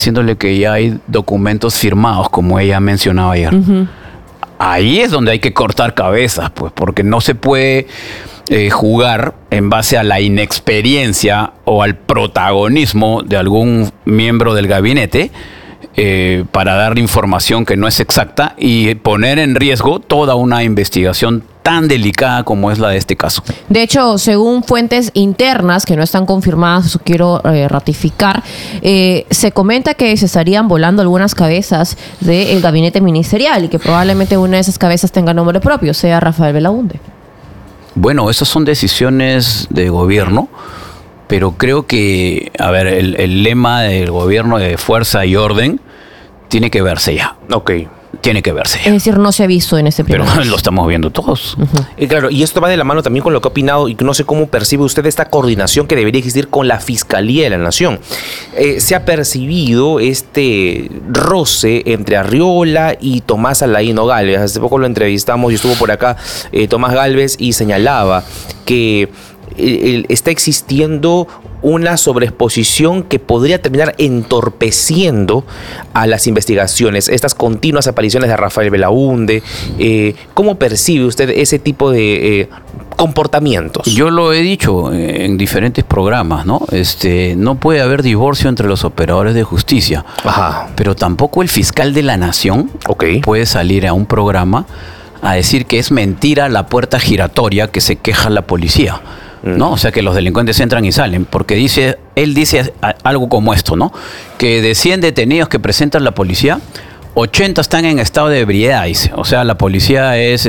diciéndole que ya hay documentos firmados, como ella mencionaba ayer. Ahí es donde hay que cortar cabezas, pues, porque no se puede jugar en base a la inexperiencia o al protagonismo de algún miembro del gabinete para dar información que no es exacta y poner en riesgo toda una investigación tan delicada como es la de este caso. De hecho, según fuentes internas que no están confirmadas, eso quiero ratificar, se comenta que se estarían volando algunas cabezas del gabinete ministerial y que probablemente una de esas cabezas tenga nombre propio, sea Rafael Belaúnde. Bueno, esas son decisiones de gobierno, pero creo que, a ver, el lema del gobierno de fuerza y orden tiene que verse ya. Ok. Tiene que verse ya. Es decir, no se ha visto en este primer Pero lo estamos viendo todos. Claro, y esto va de la mano también con lo que ha opinado y que no sé cómo percibe usted esta coordinación que debería existir con la Fiscalía de la Nación. Se ha percibido este roce entre Arriola y Tomás Alaino Gálvez. Hace poco lo entrevistamos y estuvo por acá Tomás Gálvez y señalaba que está existiendo una sobreexposición que podría terminar entorpeciendo a las investigaciones, estas continuas apariciones de Rafael Belaúnde. ¿Cómo percibe usted ese tipo de comportamientos? Yo lo he dicho en diferentes programas, ¿no? No puede haber divorcio entre los operadores de justicia. Ajá. Pero tampoco el fiscal de la Nación puede salir a un programa a decir que es mentira la puerta giratoria que se queja la policía. ¿No? O sea, que los delincuentes entran y salen, porque él dice algo como esto, ¿no? Que de 100 detenidos que presentan la policía, 80 están en estado de ebriedad, dice. O sea, la policía es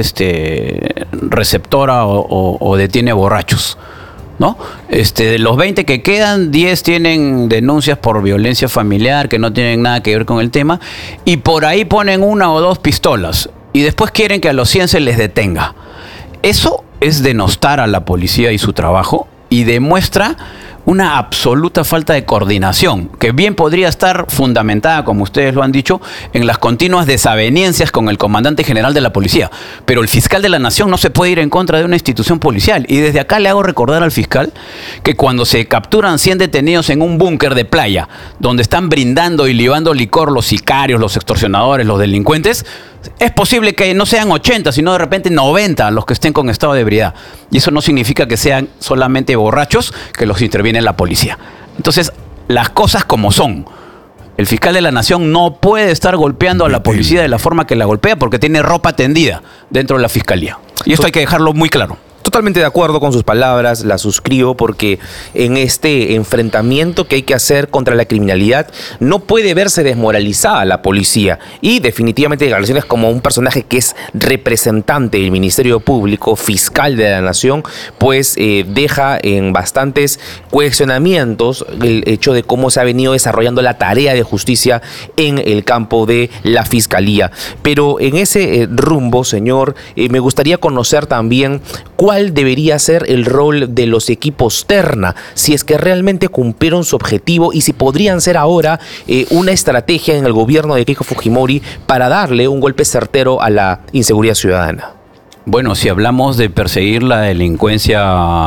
receptora o detiene borrachos, ¿no? De los 20 que quedan, 10 tienen denuncias por violencia familiar que no tienen nada que ver con el tema, y por ahí ponen 1 o 2 pistolas, y después quieren que a los 100 se les detenga. Eso es denostar a la policía y su trabajo y demuestra una absoluta falta de coordinación, que bien podría estar fundamentada, como ustedes lo han dicho, en las continuas desavenencias con el comandante general de la policía. Pero el fiscal de la Nación no se puede ir en contra de una institución policial. Y desde acá le hago recordar al fiscal que cuando se capturan 100 detenidos en un búnker de playa, donde están brindando y libando licor los sicarios, los extorsionadores, los delincuentes, es posible que no sean 80, sino de repente 90 los que estén con estado de ebriedad. Y eso no significa que sean solamente borrachos que los interviene la policía. Entonces, las cosas como son. El fiscal de la Nación no puede estar golpeando a la policía de la forma que la golpea porque tiene ropa tendida dentro de la fiscalía. Y esto hay que dejarlo muy claro. Totalmente de acuerdo con sus palabras, las suscribo, porque en este enfrentamiento que hay que hacer contra la criminalidad no puede verse desmoralizada la policía, y definitivamente declaraciones como un personaje que es representante del Ministerio Público, fiscal de la Nación, pues deja en bastantes cuestionamientos el hecho de cómo se ha venido desarrollando la tarea de justicia en el campo de la Fiscalía. Pero en ese rumbo, señor, me gustaría conocer también cuál debería ser el rol de los equipos terna, si es que realmente cumplieron su objetivo y si podrían ser ahora una estrategia en el gobierno de Keiko Fujimori para darle un golpe certero a la inseguridad ciudadana. Bueno, si hablamos de perseguir la delincuencia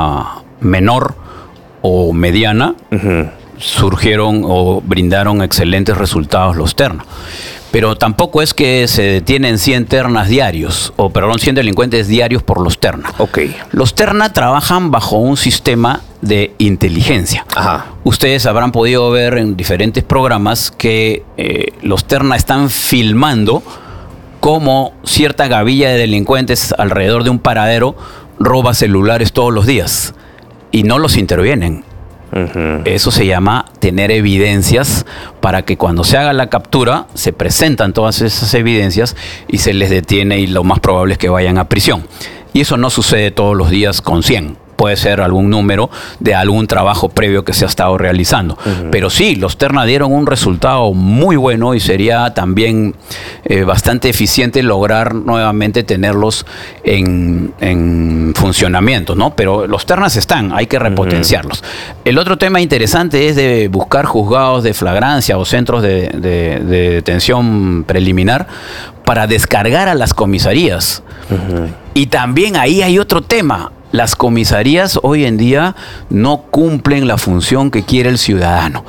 menor o mediana, surgieron o brindaron excelentes resultados los terna. Pero tampoco es que se detienen 100 ternas diarios, 100 delincuentes diarios por los terna. Los terna trabajan bajo un sistema de inteligencia. Ustedes habrán podido ver en diferentes programas que los terna están filmando cómo cierta gavilla de delincuentes alrededor de un paradero roba celulares todos los días y no los intervienen. Eso se llama tener evidencias para que cuando se haga la captura se presentan todas esas evidencias y se les detiene, y lo más probable es que vayan a prisión. Y eso no sucede todos los días con 100. Puede ser algún número de algún trabajo previo que se ha estado realizando. Pero sí, los terna dieron un resultado muy bueno y sería también bastante eficiente lograr nuevamente tenerlos en funcionamiento, ¿no? Pero los ternas están, hay que repotenciarlos. El otro tema interesante es de buscar juzgados de flagrancia o centros de detención preliminar para descargar a las comisarías. Y también ahí hay otro tema. Las comisarías hoy en día no cumplen la función que quiere el ciudadano.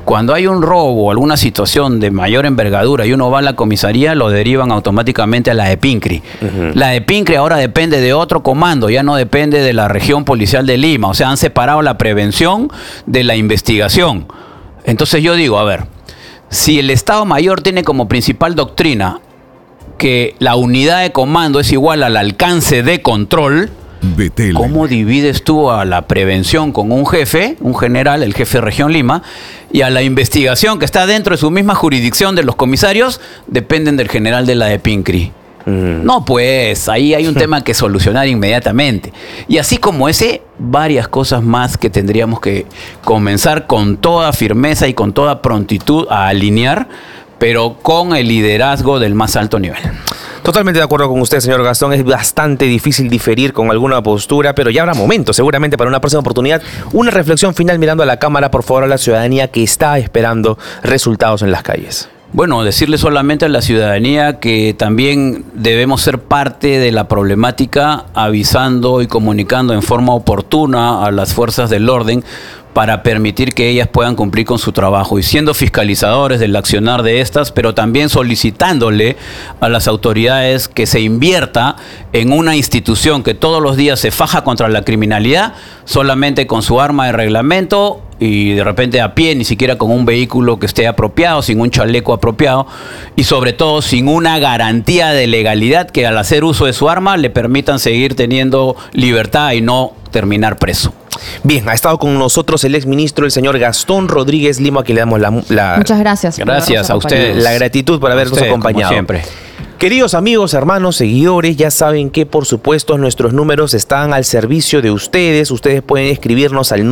Cuando hay un robo o alguna situación de mayor envergadura y uno va a la comisaría, lo derivan automáticamente a la de Pincri. La de Pincri ahora depende de otro comando, ya no depende de la región policial de Lima. O sea, han separado la prevención de la investigación. Entonces yo digo, a ver, si el Estado Mayor tiene como principal doctrina que la unidad de comando es igual al alcance de control, Betel. ¿cómo divides tú a la prevención con un jefe, un general, el jefe de Región Lima, y a la investigación que está dentro de su misma jurisdicción de los comisarios, dependen del general de la de Pincri? No, pues, ahí hay un tema que solucionar inmediatamente. Y así como ese, varias cosas más que tendríamos que comenzar con toda firmeza y con toda prontitud a alinear, pero con el liderazgo del más alto nivel. Totalmente de acuerdo con usted, señor Gastón. Es bastante difícil diferir con alguna postura, pero ya habrá momento, seguramente, para una próxima oportunidad. Una reflexión final mirando a la cámara, por favor, a la ciudadanía que está esperando resultados en las calles. Bueno, decirle solamente a la ciudadanía que también debemos ser parte de la problemática, avisando y comunicando en forma oportuna a las fuerzas del orden para permitir que ellas puedan cumplir con su trabajo y siendo fiscalizadores del accionar de estas, pero también solicitándole a las autoridades que se invierta en una institución que todos los días se faja contra la criminalidad, solamente con su arma de reglamento y de repente a pie, ni siquiera con un vehículo que esté apropiado, sin un chaleco apropiado y sobre todo sin una garantía de legalidad que al hacer uso de su arma le permitan seguir teniendo libertad y no terminar preso. Bien, ha estado con nosotros el exministro, el señor Gastón Rodríguez Lima, a quien le damos la Muchas gracias. Gracias a ustedes. La gratitud por habernos acompañado. Como siempre. Queridos amigos, hermanos, seguidores, ya saben que por supuesto nuestros números están al servicio de ustedes. Ustedes pueden escribirnos al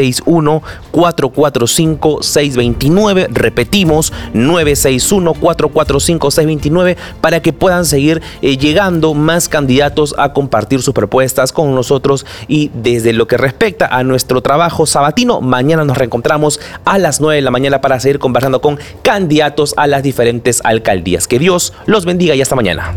961-445-629. Repetimos, 961-445-629 para que puedan seguir llegando más candidatos a compartir sus propuestas con nosotros. Y desde lo que respecta a nuestro trabajo sabatino, mañana nos reencontramos a las 9 de la mañana para seguir conversando con candidatos a las diferentes alcaldías. Que Dios los bendiga y hasta mañana.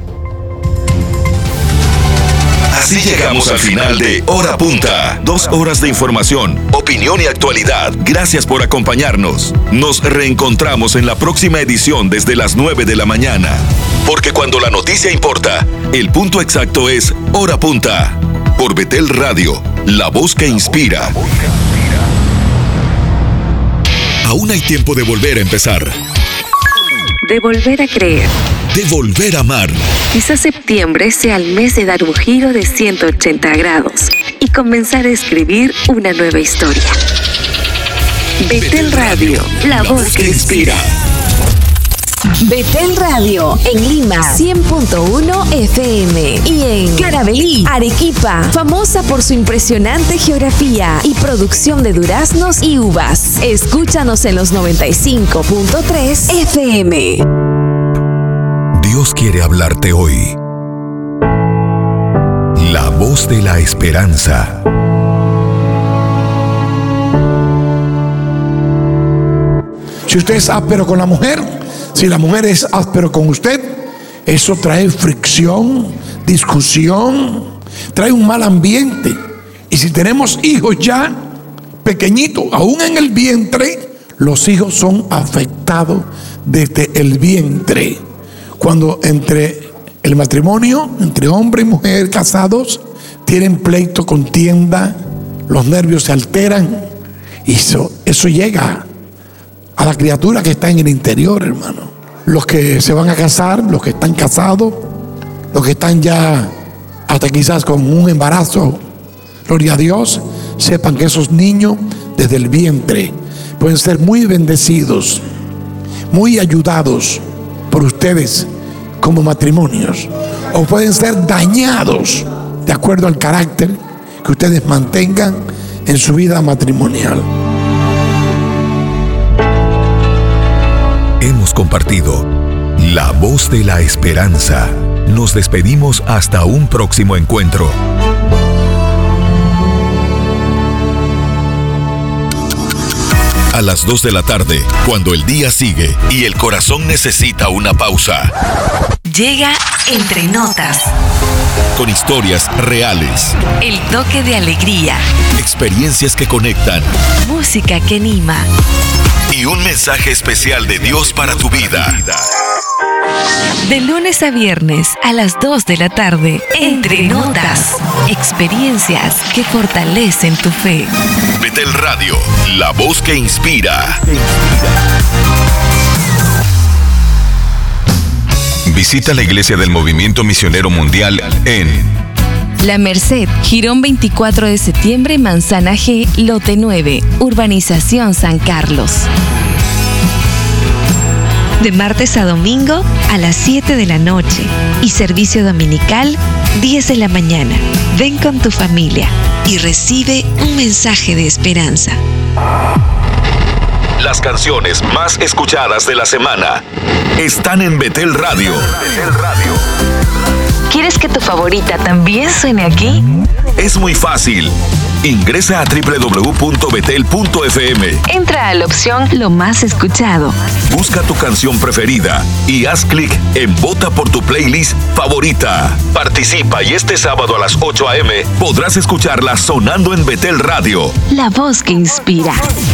Así llegamos al final de Hora Punta. 2 horas de información, opinión y actualidad. Gracias por acompañarnos. Nos reencontramos en la próxima edición desde las 9 de la mañana. Porque cuando la noticia importa, el punto exacto es Hora Punta. Por Betel Radio, la voz que inspira. Aún hay tiempo de volver a empezar. De volver a creer. De volver a amar. Quizás septiembre sea el mes de dar un giro de 180 grados y comenzar a escribir una nueva historia. Betel Radio, la voz que inspira. Betel Radio en Lima 100.1 FM y en Carabalí, Arequipa, famosa por su impresionante geografía y producción de duraznos y uvas. Escúchanos en los 95.3 FM. Dios quiere hablarte hoy. La voz de la esperanza. Si usted es áspero con la mujer, si la mujer es áspero con usted, eso trae fricción, discusión, trae un mal ambiente. Y si tenemos hijos ya pequeñitos, aún en el vientre, los hijos son afectados desde el vientre. Cuando entre el matrimonio, entre hombre y mujer casados, tienen pleito, contienda, los nervios se alteran, y eso llega a la criatura que está en el interior, hermano. Los que se van a casar, los que están casados, los que están ya hasta quizás con un embarazo, gloria a Dios, sepan que esos niños desde el vientre pueden ser muy bendecidos, muy ayudados por ustedes como matrimonios, o pueden ser dañados de acuerdo al carácter que ustedes mantengan en su vida matrimonial. Hemos compartido La Voz de la Esperanza. Nos despedimos hasta un próximo encuentro. A las 2 de la tarde, cuando el día sigue y el corazón necesita una pausa. Llega Entre Notas. Con historias reales, El toque de alegría. experiencias que conectan Música que anima. y un mensaje especial de Dios para tu vida. De lunes a viernes a las 2 de la tarde. Entre Notas. Experiencias que fortalecen tu fe. Betel Radio, la voz que inspira. Visita la iglesia del Movimiento Misionero Mundial en La Merced, Girón 24 de septiembre, Manzana G, Lote 9, Urbanización San Carlos. De martes a domingo a las 7 de la noche y servicio dominical 10 de la mañana. Ven con tu familia y recibe un mensaje de esperanza. las canciones más escuchadas de la semana. Están en Betel Radio. ¿Quieres que tu favorita también suene aquí? Es muy fácil. Ingresa a www.betel.fm. Entra a la opción Lo más escuchado. Busca tu canción preferida y haz clic en Vota por tu playlist favorita. Participa y este sábado a las 8 a.m. podrás escucharla sonando en Betel Radio. La voz que inspira.